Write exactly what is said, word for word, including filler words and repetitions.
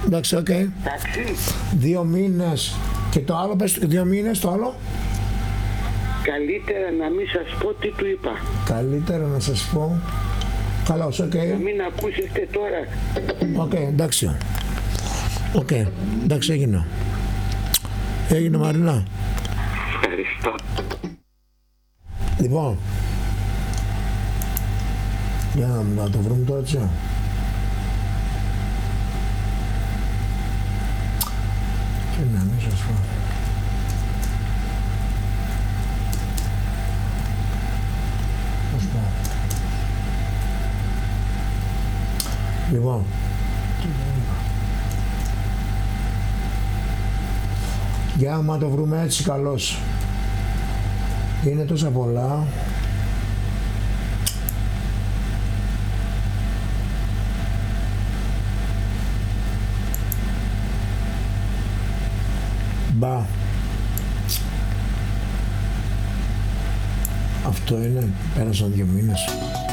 Εντάξει, οκ. Okay. Δύο μήνες. Και το άλλο, πες δύο μήνες, το άλλο. Καλύτερα να μην σας πω τι του είπα. Καλύτερα να σας πω. Καλώς, οκ. Okay. Να μην ακούσετε τώρα. Οκ, okay, εντάξει. Οκ, okay, εντάξει, έγινε. Έγινε, Μαρίνα. Ευχαριστώ. Λοιπόν, για να, να το βρούμε τώρα, έτσι. Και να μην σας πω. Πώς πω. Λοιπόν, για άμα το βρούμε έτσι καλώς. Είναι τόσα πολλά. Μπα. Αυτό είναι, πέρασαν δύο μήνες.